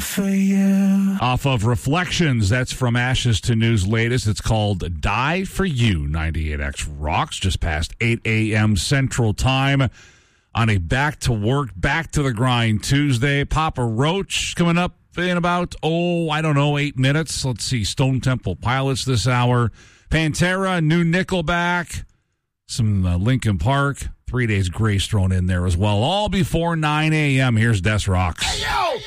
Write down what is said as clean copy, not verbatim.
for you. Off of Reflections, that's from Ashes to News latest. It's called Die for You. 98X rocks just past 8 a.m. Central Time on a back-to-work, back-to-the-grind Tuesday. Papa Roach coming up in about, 8 minutes. Let's see, Stone Temple Pilots this hour. Pantera, new Nickelback, some Linkin Park, 3 Days Grace thrown in there as well. All before 9 a.m. Here's Des Rocks. Hey, yo!